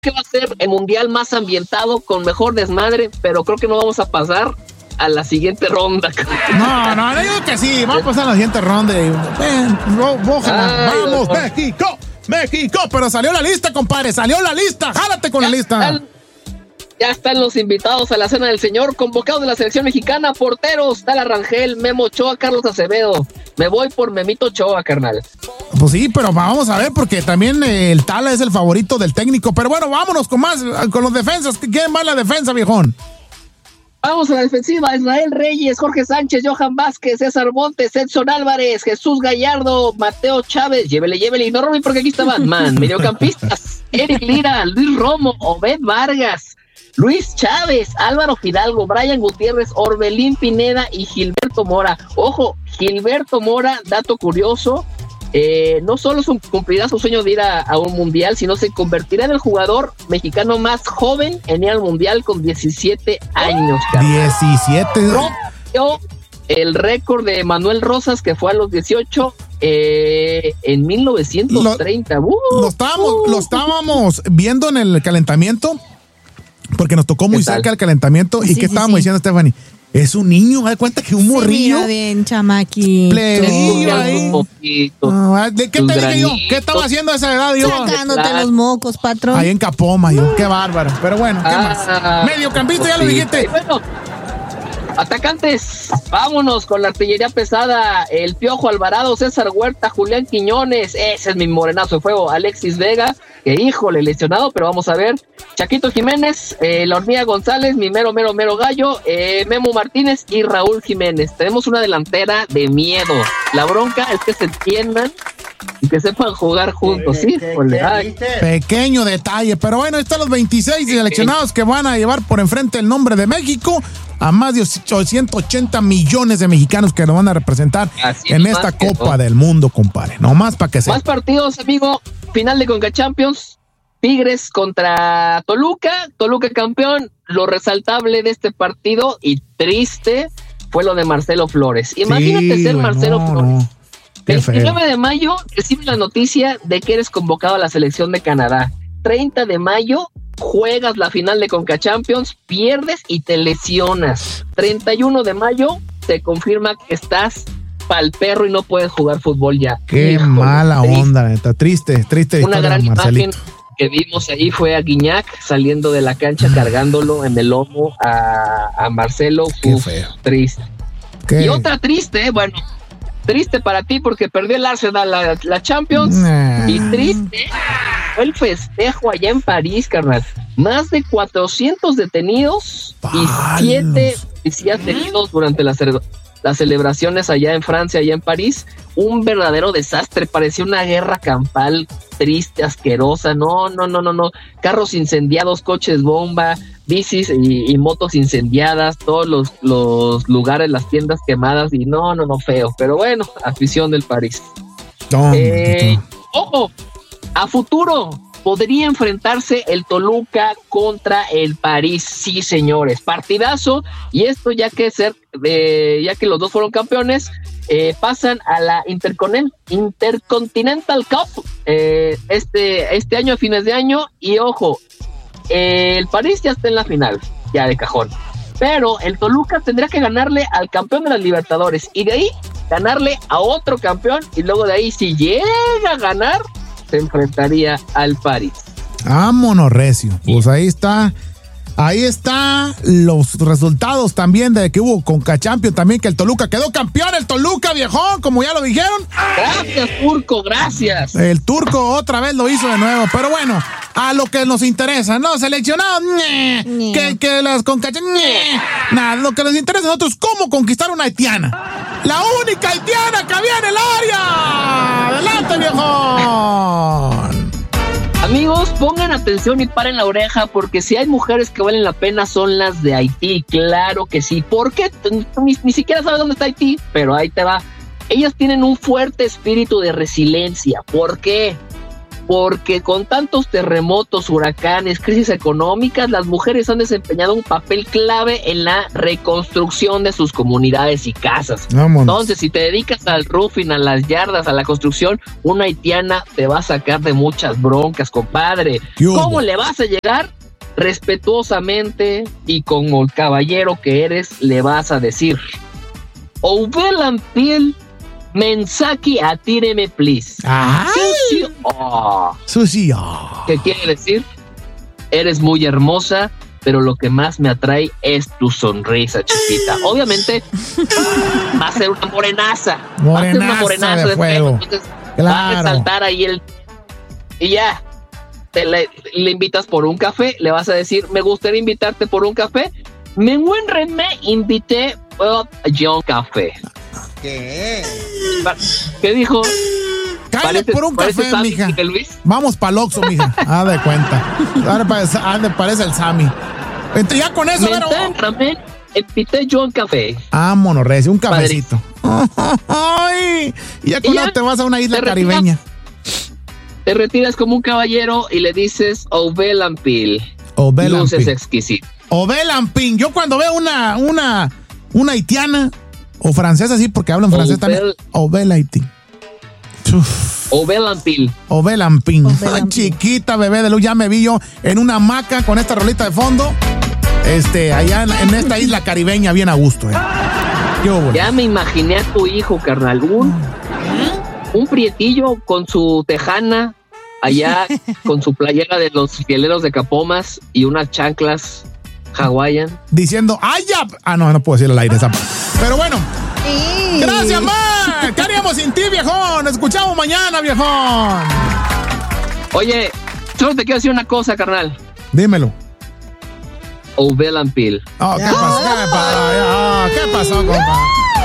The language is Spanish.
que va a ser el mundial más ambientado, con mejor desmadre, pero creo que no vamos a pasar a la siguiente ronda. No, digo que sí, vamos a pasar a la siguiente ronda. Vamos, México, pero salió la lista, compadre, jálate con la lista. Ya están los invitados a la cena del señor, convocados de la selección mexicana, porteros, Tala Rangel, Memo Ochoa, Carlos Acevedo. Me voy por Memito Ochoa, carnal. Pues sí, pero vamos a ver, porque también el Tala es el favorito del técnico. Pero bueno, vámonos con los defensas. ¿Quién va en la defensa, viejón? Vamos a la defensiva: Israel Reyes, Jorge Sánchez, Johan Vázquez, César Montes, Edson Álvarez, Jesús Gallardo, Mateo Chávez, llévele, no Robin, porque aquí está Batman. Mediocampistas: Eric Lira, Luis Romo, Obed Vargas, Luis Chávez, Álvaro Fidalgo, Brian Gutiérrez, Orbelín Pineda y Gilberto Mora. Ojo, Gilberto Mora, dato curioso, no solo cumplirá su sueño de ir a un mundial, sino se convertirá en el jugador mexicano más joven en ir al mundial con 17 años. Carnal. 17. Rompió el récord de Manuel Rosas, que fue a los 18 en 1930. Lo estábamos viendo en el calentamiento, porque nos tocó muy cerca el calentamiento. ¿Y qué estábamos diciendo, Stephanie? Es un niño, ¿me das cuenta que un morrillo? Mira bien, chamaquito. Plebillo ahí. ¿De qué te dije yo? ¿Qué estaba haciendo a esa edad yo? Sacándote los mocos, patrón. Ahí en Capoma, yo. Qué bárbaro. Pero bueno, ¿qué más? Mediocampista, ya lo dijiste. Bueno, atacantes, vámonos con la artillería pesada: el Piojo Alvarado, César Huerta, Julián Quiñones, ese es mi morenazo de fuego, Alexis Vega, que híjole, lesionado, pero vamos a ver, Chaquito Jiménez, la Hormiga González, mi mero gallo, Memo Martínez y Raúl Jiménez. Tenemos una delantera de miedo. La bronca es que se entiendan y que sepan jugar juntos, ¿sí? Pequeño detalle, pero bueno, ahí están los 26 seleccionados que van a llevar por enfrente el nombre de México a más de 880 millones de mexicanos que lo van a representar en esta Copa del Mundo, compadre. Nomás para que se... Más partidos, amigo. Final de Conca Champions. Tigres contra Toluca campeón. Lo resaltable de este partido y triste fue lo de Marcelo Flores. Imagínate ser Marcelo Flores. El 29 de mayo recibe la noticia de que eres convocado a la selección de Canadá. 30 de mayo juegas la final de Conca Champions, pierdes y te lesionas. 31 de mayo se confirma que estás pa'l perro y no puedes jugar fútbol ya. Qué mala onda, neta. Triste. Una gran imagen que vimos ahí fue a Guiñac saliendo de la cancha cargándolo en el lomo a Marcelo. Qué feo. Triste. Y otra triste, triste para ti porque perdió el Arsenal la Champions. Y triste fue el festejo allá en París, carnal. Más de 400 detenidos y 7 policías heridos durante las celebraciones allá en Francia, allá en París. Un verdadero desastre, parecía una guerra campal, triste, asquerosa. No. Carros incendiados, coches bomba, bicis y motos incendiadas, todos los lugares, las tiendas quemadas y no, feo. Pero bueno, afición del París. Ojo, a futuro podría enfrentarse el Toluca contra el París. Sí, señores, partidazo. Y esto ya que los dos fueron campeones, pasan a la Intercontinental Cup este año, a fines de año. Y ojo, el París ya está en la final, ya de cajón. Pero el Toluca tendrá que ganarle al campeón de las Libertadores y de ahí ganarle a otro campeón. Y luego de ahí, si llega a ganar, se enfrentaría al París. Vámonos, recio. Pues ahí está los resultados también de que hubo Conca Champions también, que el Toluca quedó campeón, el Toluca, viejón, como ya lo dijeron. Gracias, Turco, gracias. El Turco otra vez lo hizo de nuevo, pero bueno, a lo que nos interesa, ¿no? Seleccionados, que las Conca Champions, nada, lo que nos interesa a nosotros es cómo conquistar una haitiana. La única haitiana que había en el área. Adelante, viejón. Amigos, pongan atención y paren la oreja, porque si hay mujeres que valen la pena son las de Haití, claro que sí. ¿Por qué? Ni siquiera sabes dónde está Haití, pero ahí te va. Ellas tienen un fuerte espíritu de resiliencia. ¿Por qué? porque con tantos terremotos, huracanes, crisis económicas, las mujeres han desempeñado un papel clave en la reconstrucción de sus comunidades y casas. Vámonos. Entonces, si te dedicas al roofing, a las yardas, a la construcción, una haitiana te va a sacar de muchas broncas, compadre. ¿Cómo le vas a llegar? Respetuosamente y como el caballero que eres, le vas a decir: Ovelan Piel, Mensaki atíreme, please. Susi. Susi. ¿Qué quiere decir? Eres muy hermosa, pero lo que más me atrae es tu sonrisa, chiquita. Obviamente va a ser una morenaza. Va a ser una morenaza de fuego. Entonces va a resaltar ahí y ya. Le invitas por un café, le vas a decir: me gustaría invitarte por un café. Me invité a John Café. ¿Qué? ¿Qué dijo? Cállate por un café, mija. Vamos pa'l Oxxo, mija. Haz de cuenta. Ahora parece el Sammy. Entonces, ya con eso, me invité John Café. Vámonos, Recio, un cafecito. Ay, y ya con eso te vas a una isla caribeña. Te retiras como un caballero y le dices: Ovelan Piel. Luces exquisitas. Ovelan Piel. Yo cuando veo una haitiana o francesa, sí, porque hablan francés también. Ovelan Piel. Ovelan Piel. Ovelan Piel. Chiquita, bebé de luz. Ya me vi yo en una hamaca con esta rolita de fondo. Allá en esta isla caribeña, bien a gusto. Ya me imaginé a tu hijo, carnal. Un prietillo con su tejana, allá con su playera de los fieleros de Capomas y unas chanclas hawaiian. Diciendo: ¡ay, ya! No puedo decir al aire esa. Pero bueno. Sí. Gracias, Mar. ¿Qué haríamos sin ti, viejón? Nos escuchamos mañana, viejón. Oye, solo te quiero decir una cosa, carnal. Dímelo. Ovelan Piel. ¿Qué pasó, compa?